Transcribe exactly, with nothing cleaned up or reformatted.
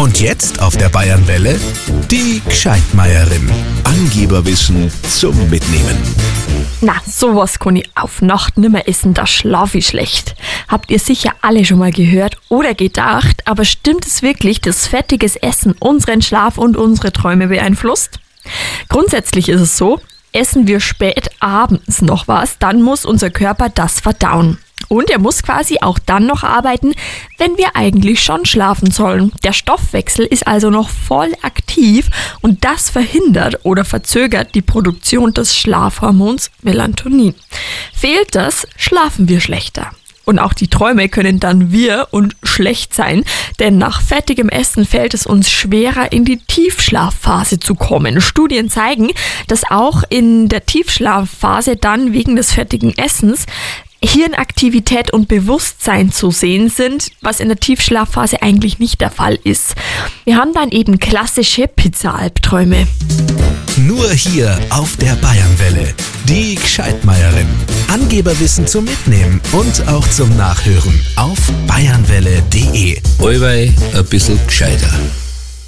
Und jetzt auf der Bayernwelle die Gscheitmeierin. Angeberwissen zum Mitnehmen. Na, sowas kann ich auf Nacht nimmer essen, da schlaf ich schlecht. Habt ihr sicher alle schon mal gehört oder gedacht, aber stimmt es wirklich, dass fettiges Essen unseren Schlaf und unsere Träume beeinflusst? Grundsätzlich ist es so, essen wir spät abends noch was, dann muss unser Körper das verdauen. Und er muss quasi auch dann noch arbeiten, wenn wir eigentlich schon schlafen sollen. Der Stoffwechsel ist also noch voll aktiv und das verhindert oder verzögert die Produktion des Schlafhormons Melatonin. Fehlt das, schlafen wir schlechter. Und auch die Träume können dann wirr und schlecht sein, denn nach fettigem Essen fällt es uns schwerer, in die Tiefschlafphase zu kommen. Studien zeigen, dass auch in der Tiefschlafphase dann wegen des fettigen Essens Hirnaktivität und Bewusstsein zu sehen sind, was in der Tiefschlafphase eigentlich nicht der Fall ist. Wir haben dann eben klassische Pizza-Albträume. Nur hier auf der Bayernwelle. Die Gscheitmeierin. Angeberwissen zum Mitnehmen und auch zum Nachhören auf bayernwelle punkt de. Allweil ein bisschen gescheiter.